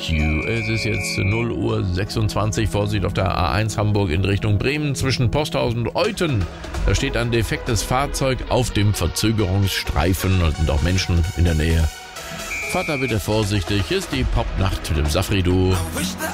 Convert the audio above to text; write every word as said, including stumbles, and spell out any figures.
You. Es ist jetzt null Uhr sechsundzwanzig. Vorsicht auf der A eins Hamburg in Richtung Bremen zwischen Posthausen und Euthen. Da steht ein defektes Fahrzeug auf dem Verzögerungsstreifen und sind auch Menschen in der Nähe. Fahrt da bitte vorsichtig. Hier ist die Popnacht mit dem Safri-Duo. Wish that